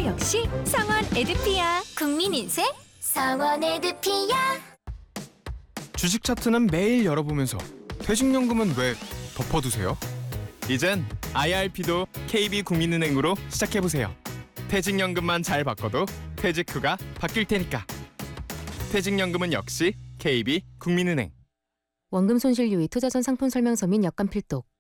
선물 역시 성원 에드피아. 국민인생 성원 에드피아. 주식 차트는 매일 열어보면서 퇴직연금은 왜 덮어두세요? 이젠 IRP도 KB국민은행으로 시작해보세요. 퇴직연금만 잘 바꿔도 퇴직 후가 바뀔 테니까. 퇴직연금은 역시 KB국민은행. 원금 손실 유의 투자전 상품 설명서 및 약관 필독.